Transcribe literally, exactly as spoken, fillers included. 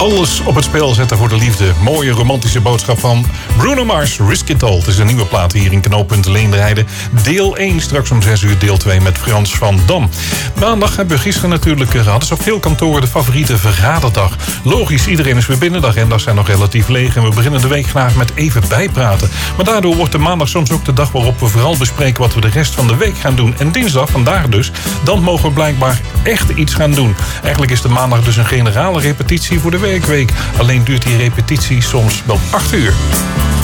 alles op het spel zetten voor de liefde. Mooie romantische boodschap van Bruno Mars, Risk It All. Het is een nieuwe plaat hier in Knooppunt Leenrijden. Deel één, straks om zes uur deel twee met Frans van Dam. Maandag hebben we gisteren natuurlijk gehad. Dus op veel kantoren de favoriete vergaderdag. Logisch, iedereen is weer binnen. De agenda's zijn nog relatief leeg. En we beginnen de week graag met even bijpraten. Maar daardoor wordt de maandag soms ook de dag waarop we vooral bespreken wat we de rest van de week gaan doen. En dinsdag, vandaag dus, dan mogen we blijkbaar echt iets gaan doen. Eigenlijk is de maandag dus een generale repetitie voor de werkweek. Alleen duurt die repetitie soms wel acht uur.